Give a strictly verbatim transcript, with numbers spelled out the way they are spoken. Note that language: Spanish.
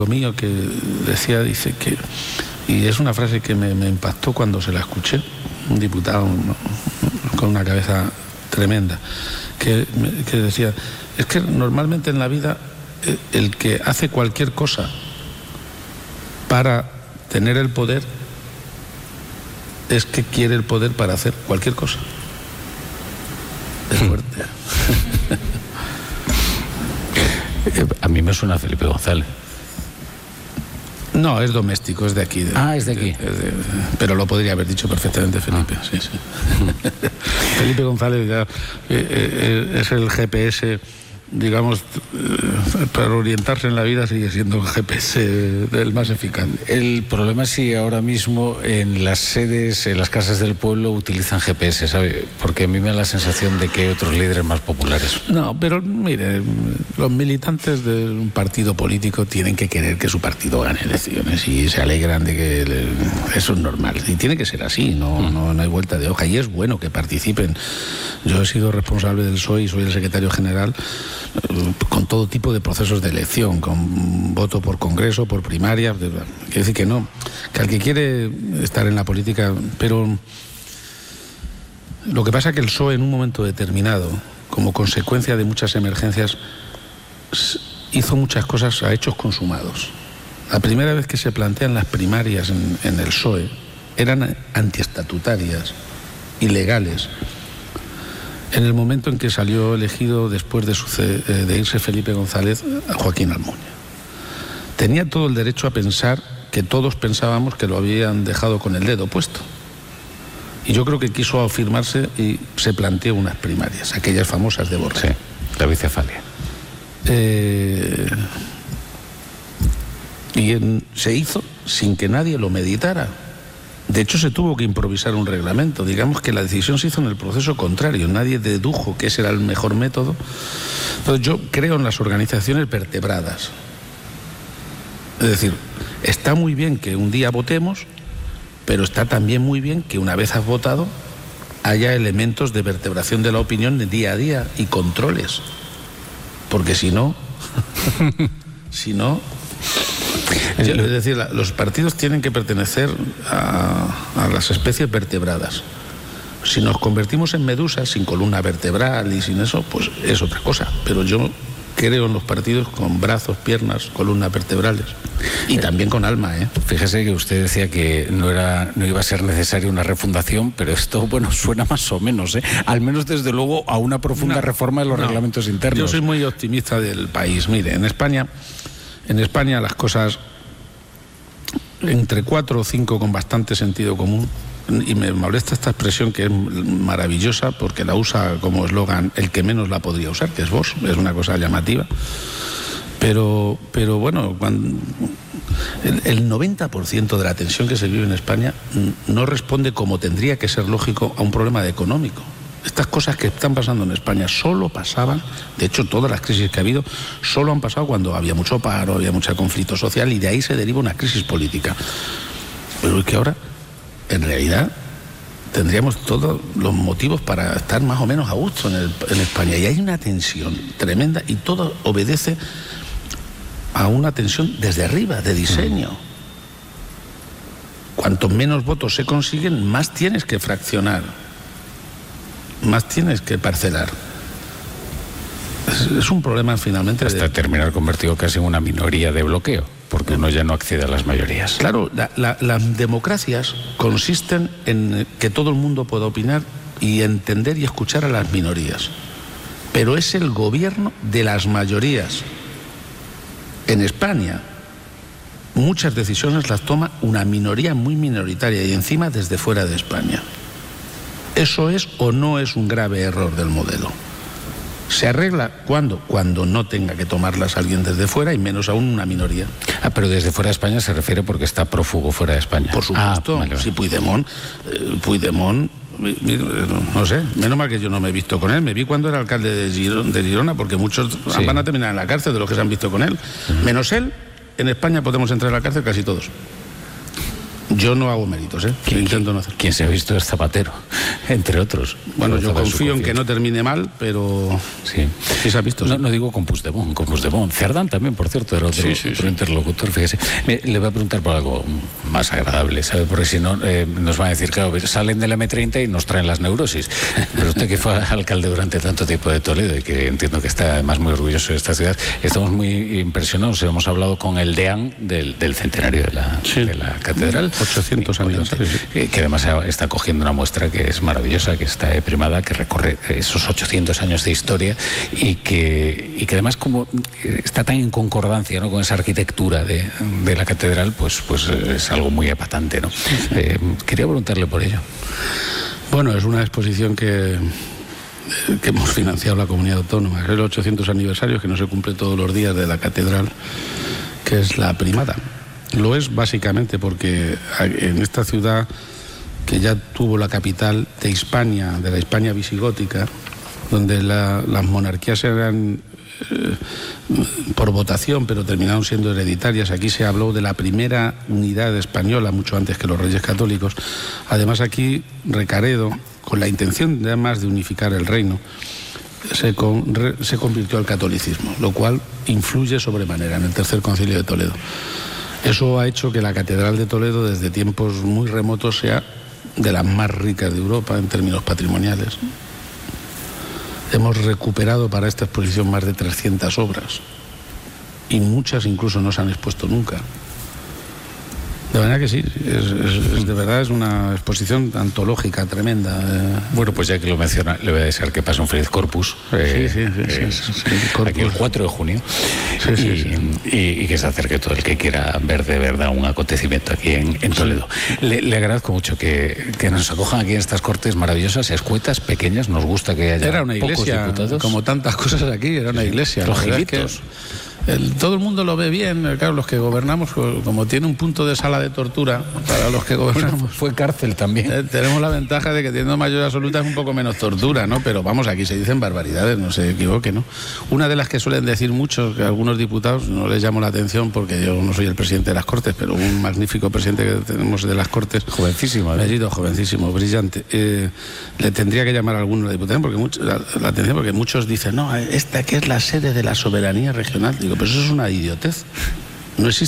mío que decía, dice que, y es una frase que me, me impactó cuando se la escuché, un diputado ¿no? con una cabeza tremenda, que, que decía, es que normalmente en la vida el que hace cualquier cosa para tener el poder es que quiere el poder para hacer cualquier cosa. Es fuerte. A mí me suena Felipe González. No, es doméstico, es de aquí. De, ah, es de aquí. De, de, pero lo podría haber dicho perfectamente Felipe, ah. sí, sí. Felipe González ya, eh, eh, es el G P S, digamos, eh, para orientarse en la vida sigue siendo el G P S el más eficaz. El problema es si ahora mismo en las sedes, en las casas del pueblo utilizan G P S, ¿sabe? Porque a mí me da la sensación de que hay otros líderes más populares. No, pero mire, los militantes de un partido político tienen que querer que su partido gane elecciones y se alegran de que le, eso es normal. Y tiene que ser así, no, mm. no, no hay vuelta de hoja. Y es bueno que participen. Yo he sido responsable del P S O E y soy el secretario general con todo tipo de procesos de elección, con voto por congreso, por primaria. Quiere decir que no, que al que quiere estar en la política, pero lo que pasa es que el P S O E en un momento determinado, como consecuencia de muchas emergencias, hizo muchas cosas a hechos consumados. La primera vez que se plantean las primarias en, en el P S O E eran antiestatutarias, ilegales. En el momento en que salió elegido, después de, suceder, de irse Felipe González, a Joaquín Almunia. Tenía todo el derecho a pensar que todos pensábamos que lo habían dejado con el dedo puesto. Y yo creo que quiso afirmarse y se planteó unas primarias, aquellas famosas de Borja. Sí, la bicefalia. Eh, y en, se hizo sin que nadie lo meditara. De hecho, se tuvo que improvisar un reglamento. Digamos que la decisión se hizo en el proceso contrario. Nadie dedujo que ese era el mejor método. Entonces, yo creo en las organizaciones vertebradas. Es decir, está muy bien que un día votemos, pero está también muy bien que una vez has votado haya elementos de vertebración de la opinión de día a día y controles. Porque si no, si no... Es decir, los partidos tienen que pertenecer a, a las especies vertebradas. Si nos convertimos en medusas sin columna vertebral y sin eso, pues es otra cosa. Pero yo creo en los partidos con brazos, piernas, columnas vertebrales y también con alma, ¿eh? Fíjese que usted decía que no era, no iba a ser necesaria una refundación, pero esto, bueno, suena más o menos, ¿eh? Al menos desde luego a una profunda no, reforma de los no, reglamentos internos. Yo soy muy optimista del país. Mire, en España... En España las cosas entre cuatro o cinco con bastante sentido común, y me molesta esta expresión que es maravillosa porque la usa como eslogan el que menos la podría usar, que es Vox, es una cosa llamativa, pero, pero bueno, cuando el, el noventa por ciento de la tensión que se vive en España no responde como tendría que ser lógico a un problema económico. Estas cosas que están pasando en España solo pasaban, de hecho todas las crisis que ha habido, solo han pasado cuando había mucho paro, había mucho conflicto social y de ahí se deriva una crisis política. Pero es que ahora, en realidad, tendríamos todos los motivos para estar más o menos a gusto en, el, en España. Y hay una tensión tremenda y todo obedece a una tensión desde arriba, de diseño. Cuanto menos votos se consiguen, más tienes que fraccionar. Más tienes que parcelar. Es, es un problema finalmente... Hasta de... terminar convertido casi en una minoría de bloqueo, porque uno ya no accede a las mayorías. Claro, la, la, las democracias consisten en que todo el mundo pueda opinar y entender y escuchar a las minorías. Pero es el gobierno de las mayorías. En España, muchas decisiones las toma una minoría muy minoritaria y encima desde fuera de España. ¿Eso es o no es un grave error del modelo? ¿Se arregla cuándo? Cuando no tenga que tomarlas alguien desde fuera y menos aún una minoría. Ah, pero desde fuera de España se refiere porque está prófugo fuera de España. Por supuesto, ah, vale, vale. Si Puigdemont, eh, Puigdemont, no sé, menos mal que yo no me he visto con él. Me vi cuando era alcalde de Girona, de Girona porque muchos sí. van a terminar en la cárcel de los que se han visto con él. Uh-huh. Menos él, en España podemos entrar a la cárcel casi todos. Yo no hago méritos, ¿eh? ¿Quién, intento no hacer. ¿Quién se ha visto es Zapatero, entre otros? Bueno, yo confío en que no termine mal, pero sí, sí se ha visto. No, sí. no digo con Puigdemont, con Puigdemont. Cerdán también, por cierto, era otro, sí, sí, otro sí. interlocutor, fíjese. Me, le voy a preguntar por algo más agradable, ¿sabe? Porque si no, eh, nos van a decir, claro, salen de la eme treinta y nos traen las neurosis. Pero usted que fue alcalde durante tanto tiempo de Toledo y que entiendo que está además muy orgulloso de esta ciudad, estamos muy impresionados. Hemos hablado con el deán del, del centenario de la, sí. de la catedral. ochocientos aniversarios. Sí. Que además está cogiendo una muestra que es maravillosa, que está primada, que recorre esos ochocientos años de historia y que, y que además como está tan en concordancia, ¿no?, con esa arquitectura de, de la catedral, pues, pues es algo muy epatante, ¿no? Eh, quería preguntarle por ello. Bueno, es una exposición que, que hemos financiado la comunidad autónoma. Es el ochocientos aniversario, que no se cumple todos los días, de la catedral, que es la primada. Lo es básicamente porque en esta ciudad, que ya tuvo la capital de Hispania, de la Hispania visigótica, donde la, las monarquías eran eh, por votación, pero terminaron siendo hereditarias. Aquí se habló de la primera unidad española, mucho antes que los Reyes Católicos. Además, aquí Recaredo, con la intención además de unificar el reino, se, con, re, se convirtió al catolicismo, lo cual influye sobremanera en el Tercer Concilio de Toledo. Eso ha hecho que la Catedral de Toledo, desde tiempos muy remotos, sea de las más ricas de Europa en términos patrimoniales. Hemos recuperado para esta exposición más de trescientas obras y muchas incluso no se han expuesto nunca. De manera que sí, es, es, es de verdad es una exposición antológica tremenda. Eh. Bueno, pues ya que lo menciona, le voy a desear que pase un feliz Corpus. Eh, sí, sí, sí, eh, sí, sí, sí, Corpus. Aquí el cuatro de junio. Sí, sí, y, sí. Y, y que se acerque todo el que quiera ver de verdad un acontecimiento aquí en, en Toledo. Le, le agradezco mucho que, que nos acojan aquí en estas cortes maravillosas, escuetas, pequeñas. Nos gusta que haya era una pocos iglesia, diputados. Como tantas cosas aquí, era una iglesia. Los gilitos. El, todo el mundo lo ve bien, claro, los que gobernamos, como tiene un punto de sala de tortura para los que gobernamos. Fue cárcel también. Eh, tenemos la ventaja de que teniendo mayoría absoluta es un poco menos tortura, ¿no? Pero vamos, aquí se dicen barbaridades, no se equivoque, ¿no? Una de las que suelen decir muchos, que algunos diputados, no les llamo la atención porque yo no soy el presidente de las Cortes, pero un magnífico presidente que tenemos de las Cortes. Jovencísimo, ¿eh? Bellido, jovencísimo, brillante. Eh, le tendría que llamar a alguno la diputación porque mucho, la, la atención, porque muchos dicen, no, esta que es la sede de la soberanía regional. Digo, pero eso es una idiotez. No existe